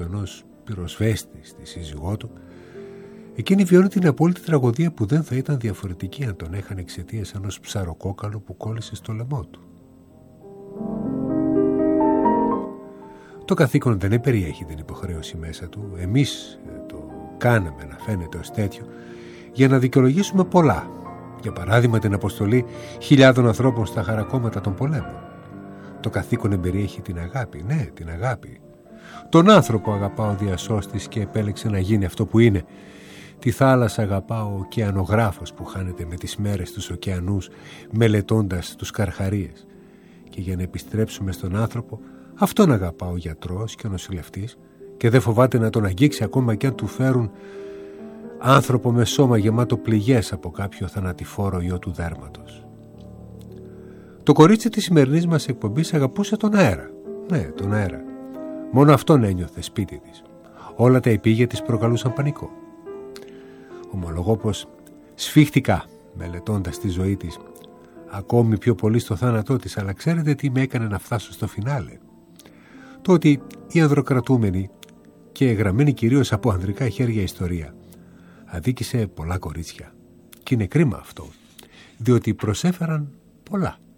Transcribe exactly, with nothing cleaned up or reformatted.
του ενός πυροσβέστη στη σύζυγό του, εκείνη βιώνει την απόλυτη τραγωδία που δεν θα ήταν διαφορετική αν τον έχανε εξαιτίας ενός ψαροκόκαλου που κόλλησε στο λαιμό του. Το καθήκον δεν περιέχει την υποχρέωση μέσα του. Εμείς το κάναμε να φαίνεται ως τέτοιο για να δικαιολογήσουμε πολλά. Για παράδειγμα, την αποστολή χιλιάδων ανθρώπων στα χαρακόμματα των πολέμων. Το καθήκον εμπεριέχει την αγάπη, ναι, την αγάπη. Τον άνθρωπο αγαπά ο διασώστης και επέλεξε να γίνει αυτό που είναι. Τη θάλασσα αγαπά ο ωκεανογράφος που χάνεται με τις μέρες στους ωκεανούς μελετώντας τους καρχαρίες. Και για να επιστρέψουμε στον άνθρωπο, αυτόν αγαπά ο γιατρός και ο νοσηλευτής και δεν φοβάται να τον αγγίξει ακόμα και αν του φέρουν άνθρωπο με σώμα γεμάτο πληγές από κάποιο θανατηφόρο ιό του δέρματος. Το κορίτσι της σημερινής μας εκπομπής αγαπούσε τον αέρα. Ναι, τον αέρα. Μόνο αυτόν ένιωθε σπίτι της. Όλα τα επίγεια της προκαλούσαν πανικό. Ομολογώ πως σφίχτηκα μελετώντας τη ζωή της, ακόμη πιο πολύ στο θάνατό της, αλλά ξέρετε τι με έκανε να φτάσω στο φινάλε? Το ότι η ανδροκρατούμενη και γραμμένη κυρίως από ανδρικά χέρια ιστορία αδίκησε πολλά κορίτσια. Και είναι κρίμα αυτό, διότι προσέφεραν πολλά.